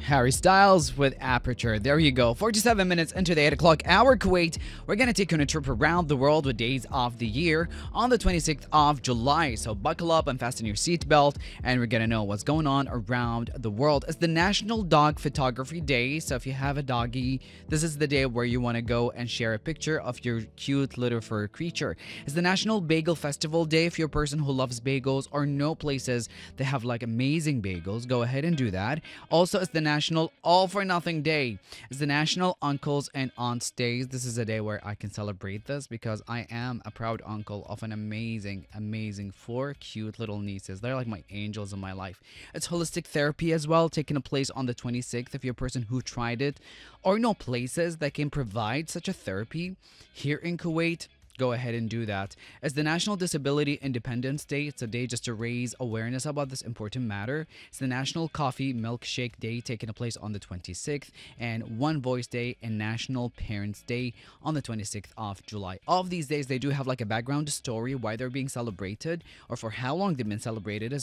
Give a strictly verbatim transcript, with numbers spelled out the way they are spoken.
Harry Styles with Aperture. There you go. forty-seven minutes into the eight o'clock hour, Kuwait. We're going to take you on a trip around the world with days of the year on the twenty-sixth of July. So buckle up and fasten your seatbelt, and we're going to know what's going on around the world. It's the National Dog Photography Day. So if you have a doggy, this is the day where you want to go and share a picture of your cute little fur creature. It's the National Bagel Festival Day. If you're a person who loves bagels or know places that have like amazing bagels, go ahead and do that. Also, it's the National All for Nothing Day. It's the National Uncles and Aunts Day. This is a day where I can celebrate this because I am a proud uncle of an amazing, amazing four cute little nieces. They're like my angels in my life. It's holistic therapy as well, taking a place on the twenty-sixth. If you're a person who tried it or know places that can provide such a therapy here in Kuwait, go ahead and do that. It's the National Disability Independence Day. It's a day just to raise awareness about this important matter. It's the National Coffee Milkshake Day, taking place on the twenty-sixth, and One Voice Day and National Parents Day on the twenty-sixth of July. All of these days, they do have like a background story why they're being celebrated or for how long they've been celebrated as